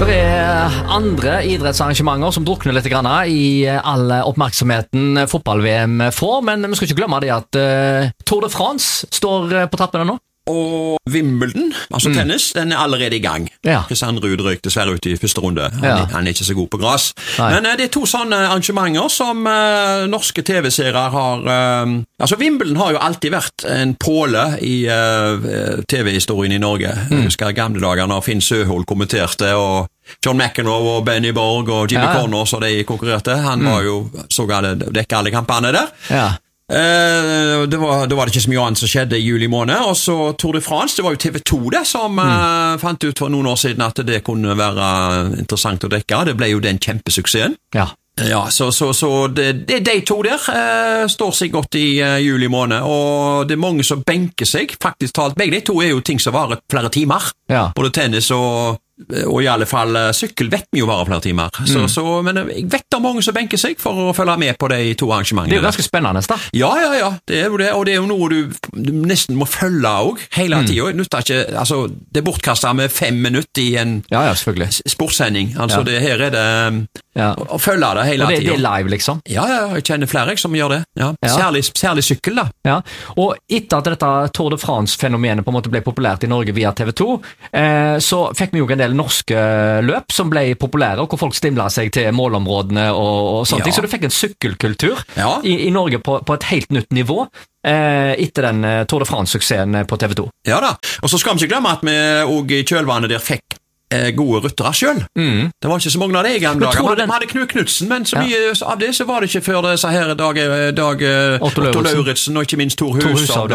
Det andre idrettsarrangementer som drukner litt grann i all oppmerksomheten fotball-VM får, men vi skal ikke glemme det at Tour de France står på trappene nå. Og Wimbledon, altså tennis, den allerede i gang. Ja. Kristian Ruud røyk dessverre ut i første runde. Han ikke så god på gras. Men det to sånne arrangementer som norske TV-serier har... Altså Wimbledon har jo alltid vært en påle i TV-historien i Norge. Jeg husker gamle dager når Finn Søholt kommenterte, og John McEnroe og Benny Borg og Jimmy Connors og de konkurrerte. Han var jo så galt dekket alle kampene der. Ja. Da var det ikke så mye annet som skjedde i juli måned, og så Tour de France, det var jo TV2 det som fant ut for noen år siden at det kunne være interessant å dekke. Det ble jo den kjempesuksesen. Ja, så de to der står seg godt i juli måned, og det mange som benker seg, faktisk talt. Begge de to jo ting som varer flere timer, både tennis og i alle fall sykkel vet vi jo varer flere timer. Men jeg vet om mange som benker seg for å følge med på de to arrangementene. Det jo ganske spennende, da. Ja, det jo det, og det jo noe du nesten må følge også, hele tiden. Altså, det bortkastet med 5 minutter i en sportssending. Altså, her det å følge det hele tiden. Og det live, liksom? Ja, jeg kjenner flere som gjør det. Ja. Særlig sykkel, da. Ja, og etter at dette Tour de France-fenomenet på en måte ble populært i Norge via TV2, så fikk vi jo en del norske løp som ble populære, og hvor folk stimlet seg til målområdene og sånne ting, så du fikk en sykkelkultur i Norge på et helt nytt nivå etter den Tour de France-suksessen på TV2. Ja da, og så skal vi ikke glemme at vi også i kjølvannet der fikk gode ryttere selv. Det var ikke så mange av det i gamle dager. Vi hadde Knut Knudsen, men så mye av det så var det ikke før disse her Dag Otto Lauritzen og ikke minst Tor Hushovd.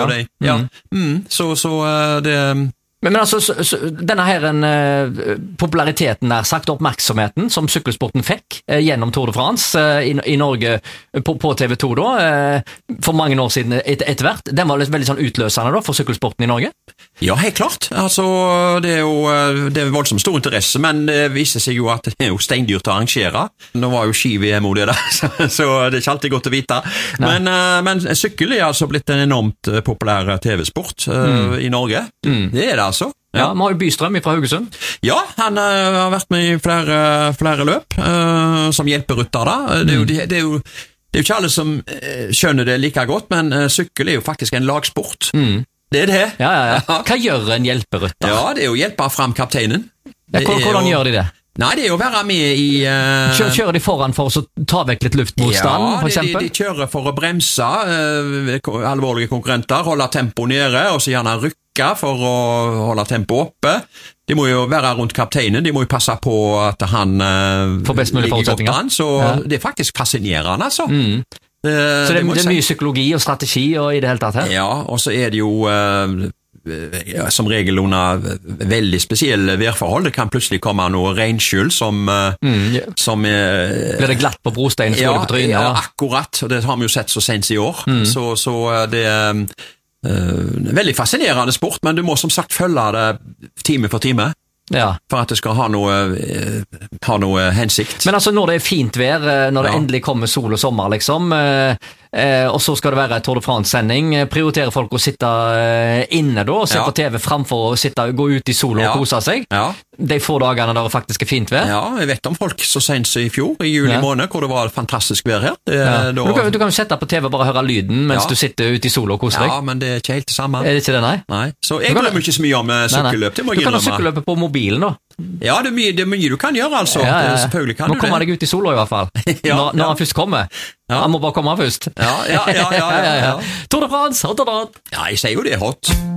Så det... Men altså, denne her populariteten der, sagt oppmerksomheten som sykkelsporten fikk gjennom Tour de France i Norge på TV2 da, for mange år siden etter hvert, den var veldig sånn utløsende da, for sykkelsporten i Norge? Ja, helt klart. Altså, det er voldsomt stor interesse, men det viser seg jo at det jo steindyrt å arrangere. Nå var jo ski-VM og det da, så det ikke alltid godt å vite. Men sykkel altså blitt en enormt populær TV-sport i Norge. Det det altså. Ja, vi har jo Bystrøm fra Haugesund. Ja, han har vært med i flere løp som hjelperytter da. Det er jo ikke alle som skjønner det like godt, men sykkel jo faktisk en lagsport. Det det. Ja. Hva gjør en hjelperytter? Ja, det jo å hjelpe fram kapteinen. Hvordan gjør de det? Nei, det å være med i... Kjører de foran for å ta vekk litt luftmotstand, for eksempel? Ja, de kjører for å bremse alvorlige konkurrenter, holde tempo nede, og så gjerne rykke for å holde tempo oppe. De må jo være rundt kapteinen, de må jo passe på at han ligger godt an, så det faktisk fascinerende, altså. Så det er mye psykologi og strategi og i det hele tatt her? Ja, og så det jo... som regel under veldig spesielle værforhold. Det kan plutselig komme noe regnskyld som blir det glatt på brosteinen, slår det på trynet? Ja, akkurat, og det har vi jo sett så sent i år. Så det veldig fascinerende sport, men du må som sagt følge det time for time. For at det skal ha noe hensikt. Men altså når det fint vær, når det endelig kommer sol og sommer liksom, og så skal det være Tour de France-sending, prioriterer folk å sitte inne da, og se på TV framfor å gå ut i sol og kose seg. De få dagene der det faktisk fint vær. Ja, jeg vet om folk så sent som i fjor, i juli måned, hvor det var fantastisk vær her. Du kan jo sette på TV og bare høre lyden mens du sitter ute i sol og koser deg. Ja, men det ikke helt det samme. Det ikke det, nei? Så jeg drømmer ikke så mye om sykkelløp, det må jeg innrømme. Du kan ha sykkelløpet på mobilen da. Ja, det er mye du kan gjøre, altså. Selvfølgelig kan du det. Må komme deg ut i sola i hvert fall, når han først kommer. Han må bare komme først. Ja. Tour de France, hot. Ja, jeg sier jo det er hot.